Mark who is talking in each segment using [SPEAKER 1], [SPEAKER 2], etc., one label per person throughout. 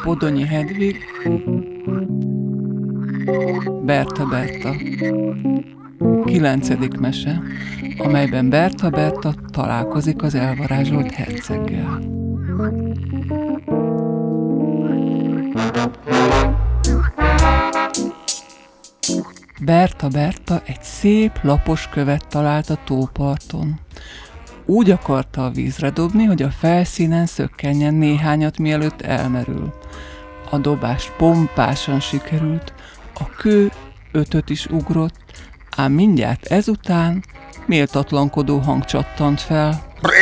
[SPEAKER 1] Podonyi Hedvig, Berta. 9. mese, amelyben Berta találkozik az elvarázsolt herceggel. Berta egy szép, lapos követ talált a tóparton. Úgy akarta a vízre dobni, hogy a felszínen szökkenjen néhányat, mielőtt elmerül. A dobás pompásan sikerült, a kő 5-öt is ugrott, ám mindjárt ezután méltatlankodó hang csattant fel.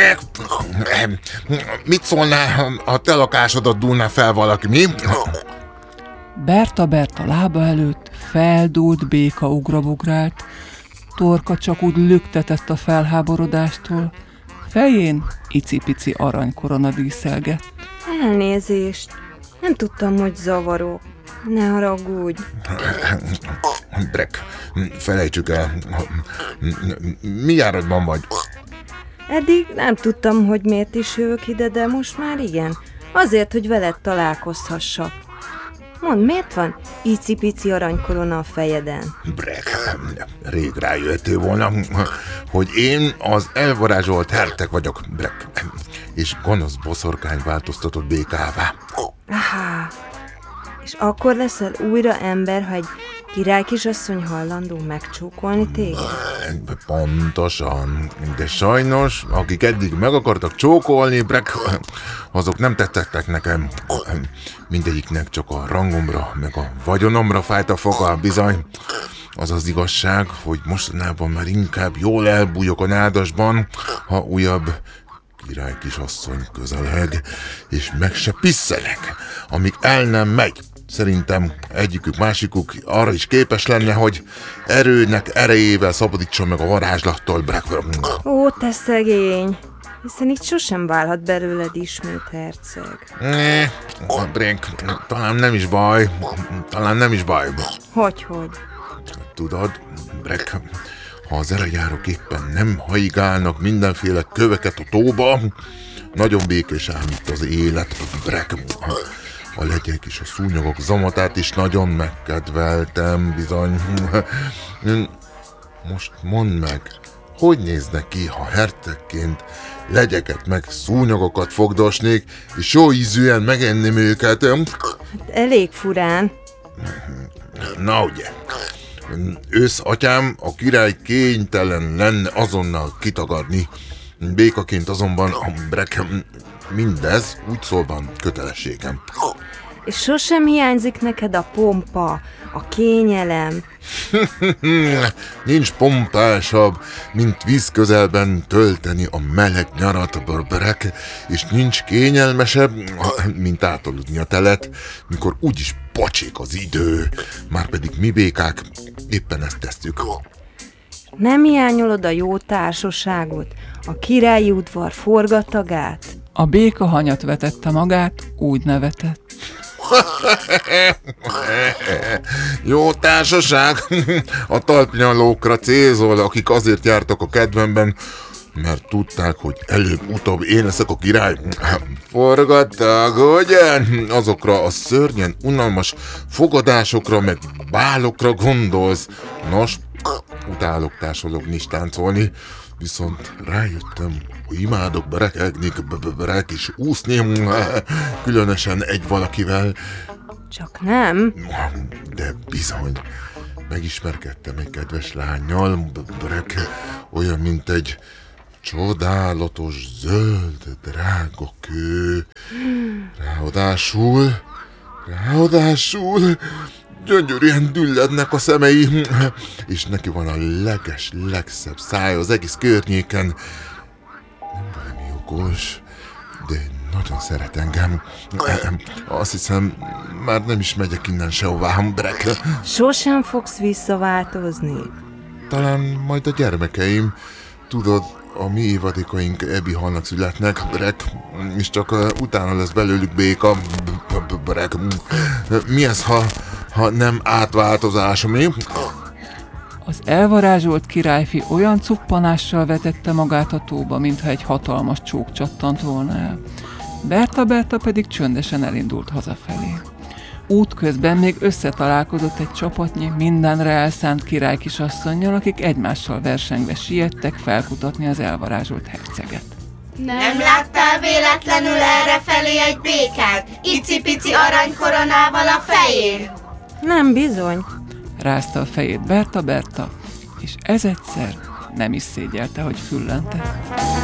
[SPEAKER 2] Mit szólnál, ha te lakásodat dúlná fel valaki, mi?
[SPEAKER 1] Berta lába előtt feldúlt béka ugrabugrált, torka csak úgy lüktetett a felháborodástól, fején icipici aranykorona díszelgett.
[SPEAKER 3] Elnézést, nem tudtam, hogy zavarok. Ne haragudj.
[SPEAKER 2] Brek, felejtsük el. Mi járatban vagy?
[SPEAKER 3] Eddig nem tudtam, hogy miért is jövök ide, de most már igen. Azért, hogy veled találkozhassak. Mondd, miért van icipici aranykorona a fejeden?
[SPEAKER 2] Brek, rég rájöttél volna, hogy én az elvarázsolt herceg vagyok, Brek, és gonosz boszorkány változtatott békává.
[SPEAKER 3] Ahá, és akkor leszel újra ember, ha egy királykisasszony hajlandó megcsókolni téged?
[SPEAKER 2] Pontosan, de sajnos, akik eddig meg akartak csókolni, Brek, azok nem tettek nekem. Mindegyiknek csak a rangomra, meg a vagyonomra fájt a foga, bizony. Az az igazság, hogy mostanában már inkább jól elbújok a nádasban, ha újabb királykisasszony közeled, és meg se pisszelek, amíg el nem megy. Szerintem egyikük, másikuk arra is képes lenne, hogy erőnek erejével szabadítson meg a varázslattól, Brek.
[SPEAKER 3] Ó, te szegény! Hiszen itt sosem válhat belőled ismét herceg.
[SPEAKER 2] Brek, talán nem is baj.
[SPEAKER 3] Hogy?
[SPEAKER 2] Tudod, Brek, ha az elejárok éppen nem haigálnak mindenféle köveket a tóba, nagyon békés ám itt az élet, Brek. A legyek és a szúnyogok zamatát is nagyon megkedveltem, bizony. Most mondd meg, hogy néznek ki, ha hercegként legyeket meg szúnyogokat fogdosnék, és jó ízűen megenném őket?
[SPEAKER 3] Elég furán.
[SPEAKER 2] Na ugye, ősz atyám, a király kénytelen lenne azonnal kitagadni. Békaként azonban, Brek, mindez úgy szólban kötelességem.
[SPEAKER 3] És sosem hiányzik neked a pompa, a kényelem?
[SPEAKER 2] Nincs pompásabb, mint víz közelben tölteni a meleg nyarat, Brek, és nincs kényelmesebb, mint átoludni a telet, mikor úgyis pacsék az idő. Márpedig mi békák éppen ezt tesszük.
[SPEAKER 3] Nem hiányolod a jó társaságot, a királyi udvar forgatagát?
[SPEAKER 1] A béka hanyat vetette magát, úgy nevetett.
[SPEAKER 2] Jó társaság, a talpnyalókra célzol, akik azért jártak a kedvemben, mert tudták, hogy előbb-utóbb én leszek a király. Forgattak, ugye? Azokra a szörnyen unalmas fogadásokra, meg bálokra gondolsz. Nos, utálok társalogni és táncolni, viszont rájöttem, hogy imádok berekegni, Brek és úszni, különösen egy valakivel.
[SPEAKER 3] Csak nem?
[SPEAKER 2] De bizony, megismerkedtem egy kedves lánnyal, Brek, olyan, mint egy csodálatos, zöld, drága kő. Ráadásul gyönyörűen düllednek a szemei, és neki van a legszebb szája az egész környéken. Nem valami okos, de nagyon szeret engem. Azt hiszem, már nem is megyek innen sehová, Brek.
[SPEAKER 3] Sosem fogsz visszaváltozni.
[SPEAKER 2] Talán majd a gyermekeim, tudod, a mi évadékaink ebihalnak születnek, Brek, és csak utána lesz belőlük béka, Brek. Mi ez, ha nem átváltozás, mi?
[SPEAKER 1] Az elvarázsolt királyfi olyan cuppanással vetette magát a tóba, mintha egy hatalmas csók csattant volna el. Berta pedig csöndesen elindult hazafelé. Útközben még összetalálkozott egy csapatnyi mindenre elszánt királykisasszonnyal, akik egymással versengve siettek felkutatni az elvarázsolt herceget.
[SPEAKER 4] Nem láttál véletlenül errefelé egy békát, icipici aranykoronával a fején?
[SPEAKER 3] Nem bizony.
[SPEAKER 1] Rázta a fejét Berta, és ez egyszer nem is szégyelte, hogy füllentett.